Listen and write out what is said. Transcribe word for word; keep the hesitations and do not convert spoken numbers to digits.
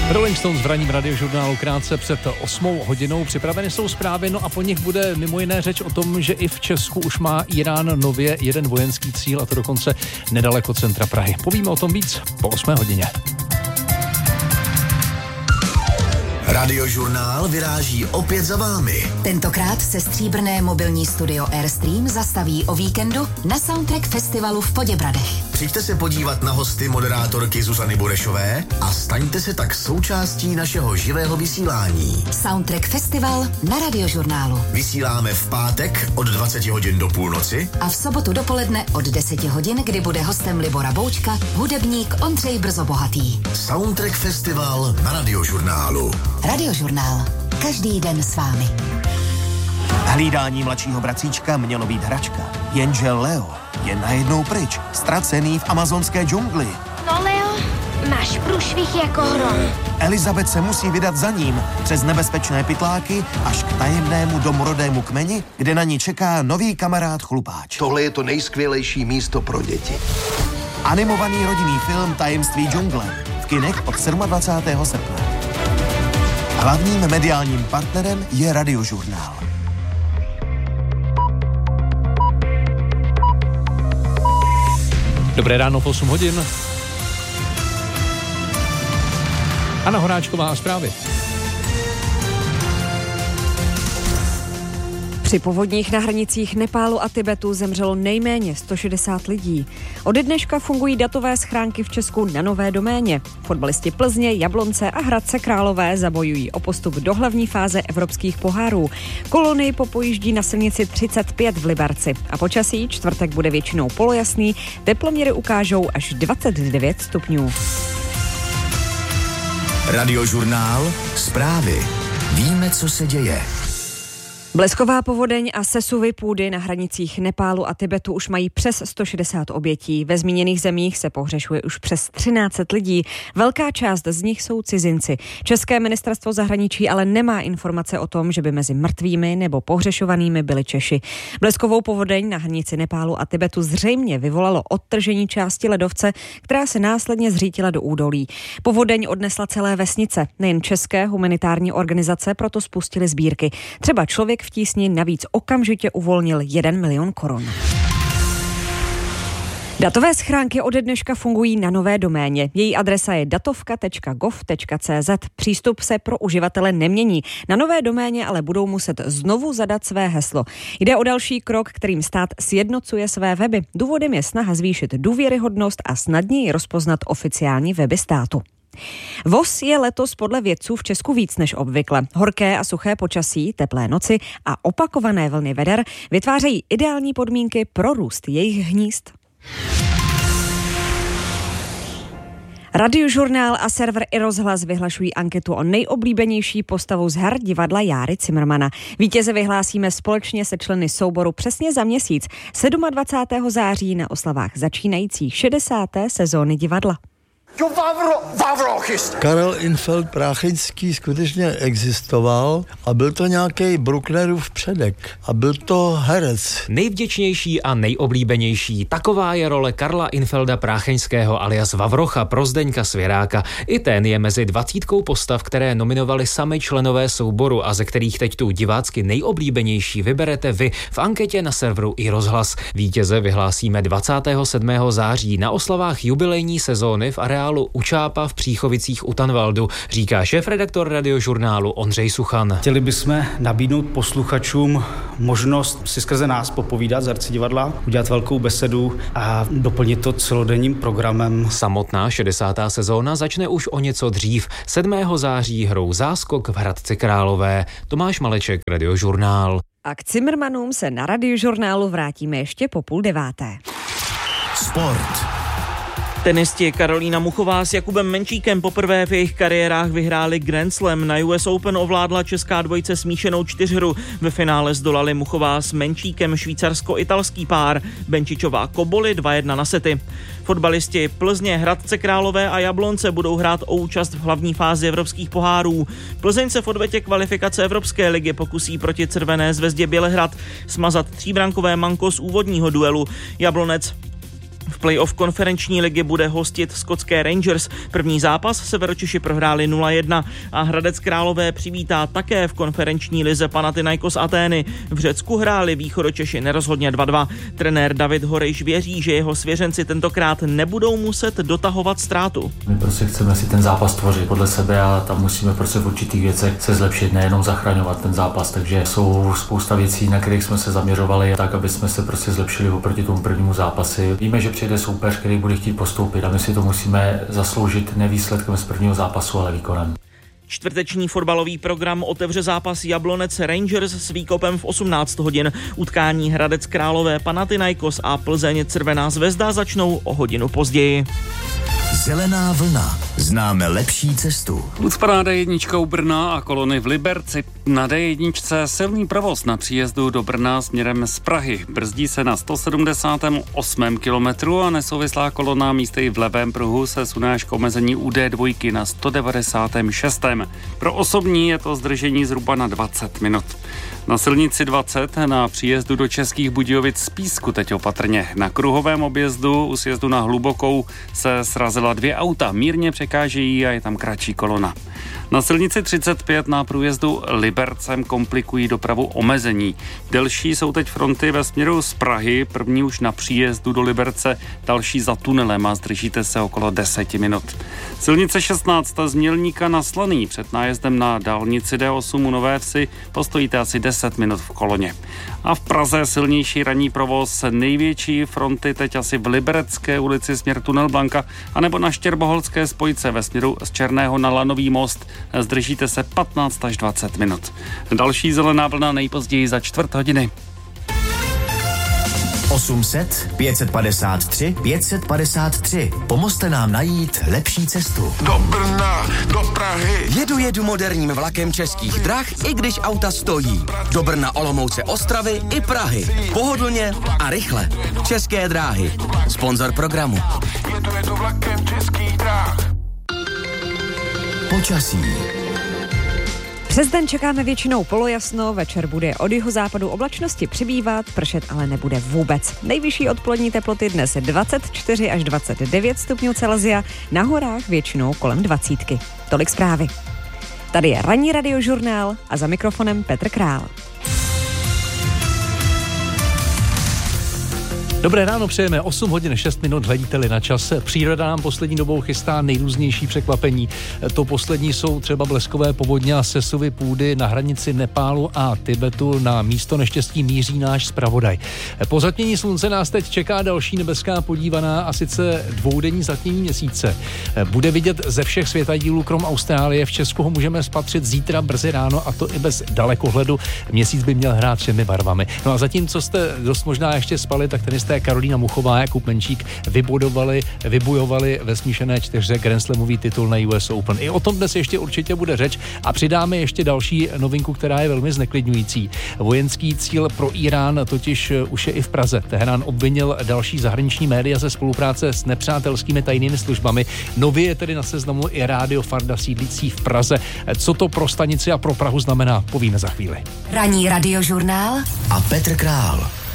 Rolling Stones v ranním radiožurnálu krátce před osmou hodinou. Připraveny jsou zprávy, no a po nich bude mimo jiné řeč o tom, že i v Česku už má Irán nově jeden vojenský cíl, a to dokonce nedaleko centra Prahy. Povíme o tom víc po osmé hodině. Radiožurnál vyráží opět za vámi. Tentokrát se stříbrné mobilní studio Airstream zastaví o víkendu na Soundtrack Festivalu v Poděbradech. Přijďte se podívat na hosty moderátorky Zuzany Burešové a staňte se tak součástí našeho živého vysílání. Soundtrack Festival na Radiožurnálu. Vysíláme v pátek od dvacet hodin do půlnoci a v sobotu dopoledne od deset hodin, kdy bude hostem Libora Boučka, hudebník Ondřej Brzobohatý. Soundtrack Festival na Radiožurnálu. Radiožurnál. Každý den s vámi. Hlídání mladšího bratříčka mělo být hračka, jenže Leo je najednou pryč, ztracený v amazonské džungli. No Leo, máš průšvih jako hrom. Elizabeth se musí vydat za ním přes nebezpečné pytláky až k tajemnému domorodému kmeni, kde na ní čeká nový kamarád chlupáč. Tohle je to nejskvělejší místo pro děti. Animovaný rodinný film Tajemství džungle v kinech od dvacátého sedmého srpna. Hlavním mediálním partnerem je Radiožurnál. Dobré ráno, v osm hodin. Anna Horáčková a zprávy. Při povodních na hranicích Nepálu a Tibetu zemřelo nejméně sto šedesát lidí. Ode dneška fungují datové schránky v Česku na nové doméně. Fotbalisti Plzně, Jablonce a Hradce Králové zabojují o postup do hlavní fáze evropských pohárů. Kolony popojíždí na silnici třicet pět v Liberci. A počasí čtvrtek bude většinou polojasný, teploměry ukážou až dvacet devět stupňů. Radiožurnál, zprávy. Víme, co se děje. Blesková povodeň a sesuvy půdy na hranicích Nepálu a Tibetu už mají přes sto šedesát obětí. Ve zmíněných zemích se pohřešuje už přes třináct set lidí. Velká část z nich jsou cizinci. České ministerstvo zahraničí ale nemá informace o tom, že by mezi mrtvými nebo pohřešovanými byli Češi. Bleskovou povodeň na hranici Nepálu a Tibetu zřejmě vyvolalo odtržení části ledovce, která se následně zřítila do údolí. Povodeň odnesla celé vesnice. Nejen české humanitární organizace proto spustily sbírky. Třeba Člověk v tísni navíc okamžitě uvolnil jeden milion korun. Datové schránky ode dneška fungují na nové doméně. Její adresa je datovka tečka gov tečka cz. Přístup se pro uživatele nemění. Na nové doméně ale budou muset znovu zadat své heslo. Jde o další krok, kterým stát sjednocuje své weby. Důvodem je snaha zvýšit důvěryhodnost a snadněji rozpoznat oficiální weby státu. Voz je letos podle vědců v Česku víc než obvykle. Horké a suché počasí, teplé noci a opakované vlny veder vytvářejí ideální podmínky pro růst jejich hnízd. Radiožurnál a server iRozhlas vyhlašují anketu o nejoblíbenější postavu z her divadla Járy Cimrmana. Vítěze vyhlásíme společně se členy souboru přesně za měsíc, dvacátého sedmého září na oslavách začínající šedesáté sezóny divadla. Jo, Vavro, Vavrochist! Karel Infeld Prácheňský skutečně existoval a byl to nějaký Brucknerův předek. A byl to herec. Nejvděčnější a nejoblíbenější. Taková je role Karla Infelda Prácheňského alias Vavrocha pro Zdeňka Svěráka. I ten je mezi dvacítkou postav, které nominovali sami členové souboru a ze kterých teď tu divácky nejoblíbenější vyberete vy v anketě na serveru iRozhlas. Vítěze vyhlásíme dvacátého sedmého září na oslavách jubilejní sezóny v areálu Učápa v Příchovicích u Tanvaldu, říká šéfredaktor Radiožurnálu Ondřej Suchan. Chtěli bychom nabídnout posluchačům možnost si skrze nás popovídat z herci divadla, udělat velkou besedu a doplnit to celodenním programem. Samotná šedesátá sezóna začne už o něco dřív. sedmého září hrou Záskok v Hradci Králové. Tomáš Maleček, Radiožurnál. A k Cimrmanům se na Radiožurnálu vrátíme ještě po půl deváté. Sport. Tenisti Karolína Muchová s Jakubem Menčíkem poprvé v jejich kariérách vyhráli Grand Slam. Na U S Open ovládla česká dvojice smíšenou čtyřhru. Ve finále zdolali Muchová s Menčíkem švýcarsko-italský pár. Benčičová Koboli dva jedna na sety. Fotbalisti Plzně, Hradce Králové a Jablonce budou hrát o účast v hlavní fázi evropských pohárů. Plzeň se v odvetě kvalifikace Evropské ligy pokusí proti Červené zvezdě Bělehrad smazat tříbrankové manko z úvodního duelu. Jablonec V playoff konferenční ligy bude hostit skotské Rangers. První zápas Severočeši prohráli nula jedna a Hradec Králové přivítá také v konferenční lize Panathinaikos Atény. V Řecku hráli Východočeši nerozhodně dva dva. Trenér David Horejš věří, že jeho svěřenci tentokrát nebudou muset dotahovat ztrátu. My prostě chceme si ten zápas tvořit podle sebe a tam musíme prostě v určitých věcech se zlepšit, nejenom zachraňovat ten zápas, takže jsou spousta věcí, na kterých jsme se zaměřovali tak, aby jsme se prostě zlepšili oproti tomu prvnímu zápasi. Víme, že přijde soupeř, který bude chtít postoupit a my si to musíme zasloužit ne výsledkem z prvního zápasu, ale výkonem. Čtvrteční fotbalový program otevře zápas Jablonec Rangers s výkopem v osmnáct hodin. Utkání Hradec Králové Panathinaikos a Plzeň Červená Zvezda začnou o hodinu později. Zelená vlna. Známe lepší cestu. Ucpaná dé jedna u Brna a kolony v Liberci. Na dé jedna silný provoz na příjezdu do Brna směrem z Prahy. Brzdí se na sto sedmdesátém osmém kilometru a nesouvislá kolona místy v levém pruhu se sune až k omezení u dé dva na sto devadesátém šestém Pro osobní je to zdržení zhruba na dvacet minut. Na silnici dvacet na příjezdu do Českých Budějovic z Písku teď opatrně. Na kruhovém objezdu u sjezdu na Hlubokou se srazila dvě auta, mírně překážejí a je tam kratší kolona. Na silnici třicet pět na průjezdu Libercem komplikují dopravu omezení. Delší jsou teď fronty ve směru z Prahy, první už na příjezdu do Liberce, další za tunelem a zdržíte se okolo deset minut. Silnice šestnáct z Mělníka na Slaný před nájezdem na dálnici dé osm u Nové Vsi postojíte asi deset minut v koloně. A v Praze silnější ranní provoz, největší fronty teď asi v Liberecké ulici směr Tunel Blanka anebo na Štěrboholské spojce ve směru z Černého na Lanový most. Zdržíte se patnáct až dvacet minut. Další zelená vlna nejpozději za čtvrt hodiny. osm set, pět set padesát tři, pět set padesát tři. Pomozte nám najít lepší cestu. Do Brna, do Prahy. Jedu, jedu moderním vlakem Českých drah, i když auta stojí. Do Brna, Olomouce, Ostravy i Prahy. Pohodlně a rychle. České dráhy. Sponzor programu. Jedu, jedu vlakem Českých drah. Počasí. Přes den čekáme většinou polojasno, večer bude od jihozápadu oblačnosti přibývat, pršet ale nebude vůbec. Nejvyšší odpolední teploty dnes dvacet čtyři až dvacet devět stupňů Celsia, na horách většinou kolem dvacítky. Tolik zprávy. Tady je ranní radiožurnál a za mikrofonem Petr Král. Dobré ráno, přejeme osm hodin šest minut, hledíte-li na čas. Příroda nám poslední dobou chystá nejrůznější překvapení. To poslední jsou třeba bleskové povodně a sesuvy půdy na hranici Nepálu a Tibetu. Na místo neštěstí míří náš zpravodaj. Po zatmění slunce nás teď čeká další nebeská podívaná a sice dvoudenní zatmění měsíce. Bude vidět ze všech světadílů krom Austrálie. V Česku ho můžeme spatřit zítra brzy ráno a to i bez dalekohledu. Měsíc by měl hrát všemi barvami. No a zatímco jste dost možná ještě spali, tak tenisté Karolína Muchová a Jakub Menčík vybudovali, vybojovali ve smíšené čtyřře Grand Slamový titul na U S Open. I o tom dnes ještě určitě bude řeč a přidáme ještě další novinku, která je velmi zneklidňující. Vojenský cíl pro Irán totiž už je i v Praze. Teherán obvinil další zahraniční média ze spolupráce s nepřátelskými tajnými službami. Nově je tedy na seznamu i Rádio Farda sídlící v Praze. Co to pro stanici a pro Prahu znamená, povíme za chvíli. Ranní radiožurnál a Petr Král.